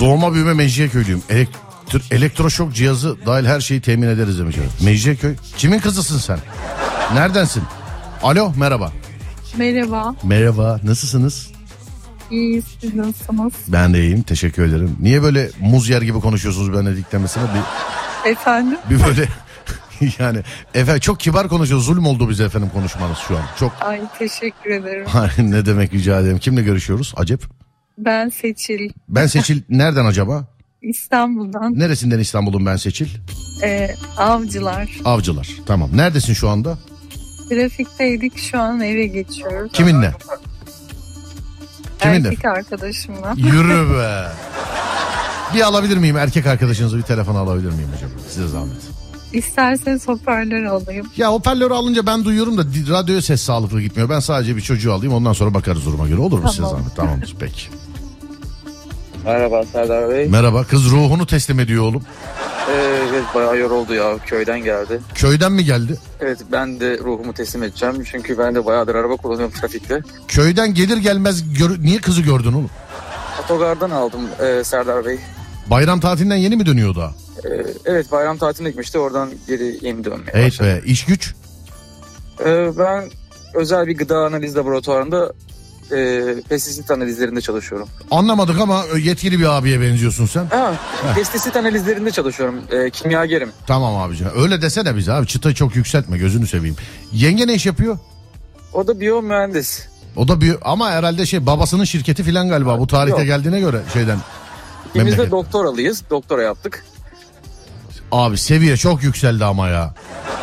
Doğma büyüme Mecidiyeköy'lüyüm. Elektroşok cihazı dahil her şeyi temin ederiz demiş. Mecidiyeköy. Kimin kızısın sen? Neredensin? Alo, merhaba. Merhaba. Merhaba, nasılsınız? İyi, siz nasılsınız? Ben de iyiyim, teşekkür ederim. Niye böyle muz yer gibi konuşuyorsunuz benimle diklemesine? Efendim? Bir böyle yani efendim çok kibar konuşuyoruz. Zulüm oldu bize efendim konuşmanız şu an. Çok. Ay, teşekkür ederim. Ne demek, rica ederim. Kimle görüşüyoruz? Acep. Ben Seçil. Ben Seçil nereden acaba? İstanbul'dan. Neresinden İstanbul'un ben Seçil? Avcılar. Avcılar. Tamam. Neredesin şu anda? Trafikteydik, şu an eve geçiyoruz. Kiminle? Kiminle? Erkek arkadaşımla. Yürü be. Bir alabilir miyim? Erkek arkadaşınızı bir telefon alabilir miyim hocam? Size zahmet. İsterseniz hoparlör alayım. Ya hoparlörü alınca ben duyuyorum da radyoya ses sağlıklı gitmiyor. Ben sadece bir çocuğu alayım, ondan sonra bakarız duruma göre. Olur mu size zahmet? Tamamdır peki. Merhaba Serdar Bey. Merhaba. Kız ruhunu teslim ediyor oğlum. Evet, bayağı yoruldu ya, köyden geldi. Köyden mi geldi? Evet, ben de ruhumu teslim edeceğim. Çünkü ben de bayağıdır araba kullanıyorum trafikte. Köyden gelir gelmez niye kızı gördün oğlum? Otogardan aldım Serdar Bey. Bayram tatilinden yeni mi dönüyor daha? Evet, bayram tatiline gitmişti, oradan geri yeni dönmeye Evet başladım. be, iş güç. Ben özel bir gıda analiz laboratuvarında pestisit analizlerinde çalışıyorum. Anlamadık ama yetkili bir abiye benziyorsun sen. Pestisit analizlerinde çalışıyorum. Kimyagerim. Tamam abicim. Öyle desene bize abi. Çıtayı çok yükseltme, gözünü seveyim. Yenge ne iş yapıyor? O da biyomühendis. O da ama herhalde babasının şirketi falan galiba. Bu tarihte Yok. geldiğine göre şeyden. İkimiz de doktoralıyız. Doktora yaptık. Abi seviye çok yükseldi ama ya.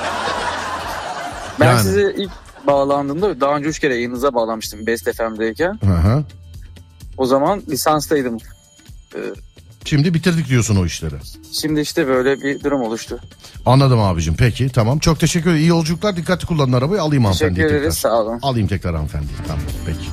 Ben Yani. size ilk bağlandığımda daha önce 3 kere yayınınıza bağlanmıştım Best FM'deyken. Hı. O zaman lisanstaydım. Şimdi bitirdik diyorsun o işleri. Şimdi işte böyle bir durum oluştu. Anladım abicim. Peki tamam. Çok teşekkür ederim. İyi yolculuklar. Dikkatli kullanın arabayı. Alayım hanımefendiyi Teşekkür tekrar. ederiz, sağ olun. Alayım tekrar hanımefendiyi. Tamam peki.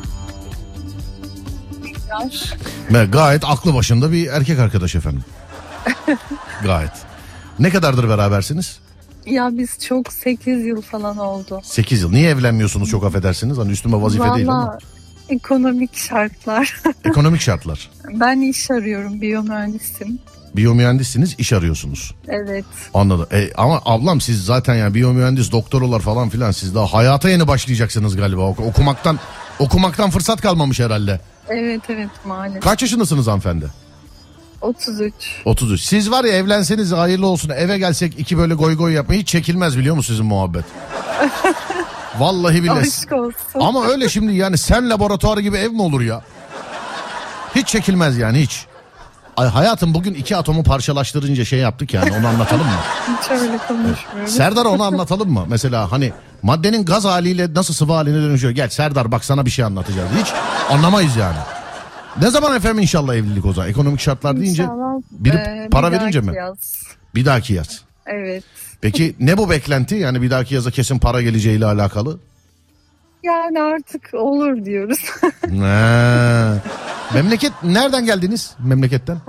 Gayet aklı başında bir erkek arkadaş efendim. Gayet. Ne kadardır berabersiniz? Ya biz çok 8 yıl falan oldu. 8 yıl. Niye evlenmiyorsunuz, çok affedersiniz? Hani üstüme vazife değil ama. Vallahi ekonomik şartlar. Ekonomik şartlar. Ben iş arıyorum, biyomühendisim. Biyomühendissiniz, iş arıyorsunuz. Evet. Anladım. Ama ablam siz zaten yani biyomühendis, doktoralar falan filan, siz daha hayata yeni başlayacaksınız galiba. Okumaktan fırsat kalmamış herhalde. Evet maalesef. Kaç yaşındasınız hanımefendi? 33. 33. Siz var ya, evlenseniz hayırlı olsun, eve gelsek iki böyle goy goy yapmayı hiç çekilmez biliyor musun sizin muhabbet? Vallahi billahi. Aşk olsun. Ama öyle şimdi yani sen laboratuvarı gibi ev mi olur ya? Hiç çekilmez yani, hiç. Ay hayatım, bugün iki atomu parçalaştırınca şey yaptık yani, onu anlatalım mı? Hiç öyle konuşmuyoruz. Serdar, onu anlatalım mı? Mesela hani maddenin gaz haliyle nasıl sıvı haline dönüşüyor? Gel Serdar, bak sana bir şey anlatacağız. Hiç anlamayız yani. Ne zaman efendim inşallah evlilik o zaman? Ekonomik şartlar deyince İnşallah, biri para verince mi? Yaz. Bir dahaki yaz. Evet. Peki ne bu beklenti? Yani bir dahaki yaza kesin para geleceğiyle alakalı. Yani artık olur diyoruz. Memleket nereden geldiniz? Memleketten?